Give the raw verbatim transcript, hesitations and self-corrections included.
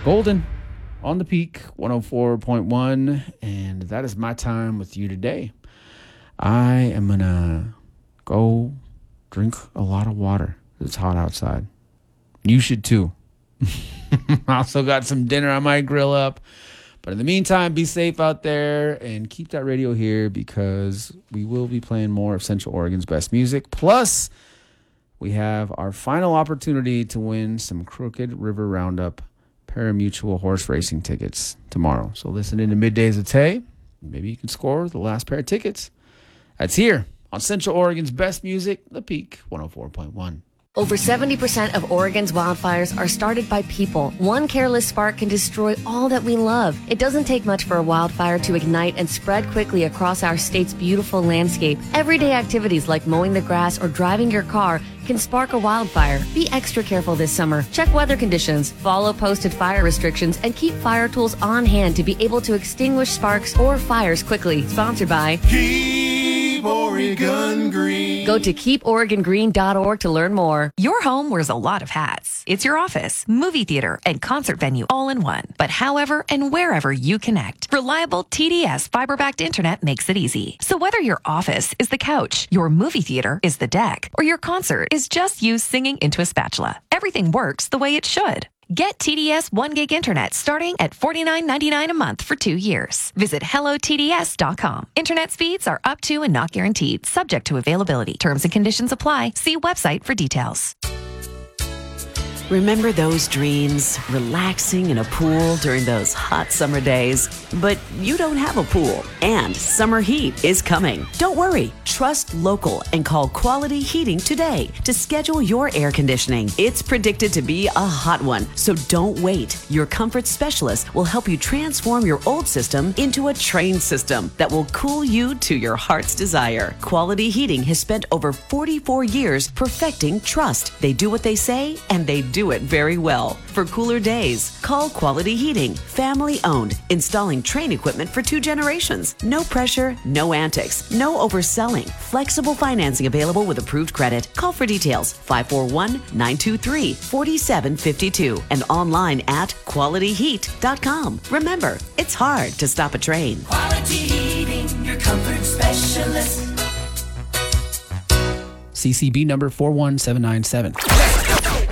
Golden on the Peak, one oh four point one, and that is my time with you today. I am going to go drink a lot of water. It's hot outside. You should too. I also got some dinner I might grill up. But in the meantime, be safe out there and keep that radio here because we will be playing more of Central Oregon's best music. Plus, we have our final opportunity to win some Crooked River Roundup Parimutuel horse racing tickets tomorrow. So listen in to Middays with Tay. Maybe you can score the last pair of tickets. That's here on Central Oregon's best music, The Peak, one oh four point one. Over seventy percent of Oregon's wildfires are started by people. One careless spark can destroy all that we love. It doesn't take much for a wildfire to ignite and spread quickly across our state's beautiful landscape. Everyday activities like mowing the grass or driving your car can spark a wildfire. Be extra careful this summer. Check weather conditions, follow posted fire restrictions, and keep fire tools on hand to be able to extinguish sparks or fires quickly. Sponsored by Keep Oregon Green. Go to keep oregon green dot org to learn more. Your home wears a lot of hats. It's your office, movie theater, and concert venue all in one. But however and wherever you connect, reliable T D S fiber-backed internet makes it easy. So whether your office is the couch, your movie theater is the deck, or your concert is just you singing into a spatula, everything works the way it should. Get T D S one gig internet starting at forty-nine ninety-nine a month for two years. Visit hello t d s dot com. Internet speeds are up to and not guaranteed, subject to availability. Terms and conditions apply. See website for details. Remember those dreams? Relaxing in a pool during those hot summer days? But you don't have a pool, and summer heat is coming. Don't worry. Trust local and call Quality Heating today to schedule your air conditioning. It's predicted to be a hot one, so don't wait. Your comfort specialist will help you transform your old system into a trained system that will cool you to your heart's desire. Quality Heating has spent over forty-four years perfecting trust. They do what they say, and they do it very well. For cooler days, call Quality Heating. Family owned, installing Trane equipment for two generations. No pressure, no antics, no overselling. Flexible financing available with approved credit. Call for details five four one, nine two three, four seven five two and online at quality heat dot com. Remember, it's hard to stop a train. Quality Heating, your comfort specialist. C C B number four one seven nine seven. Let's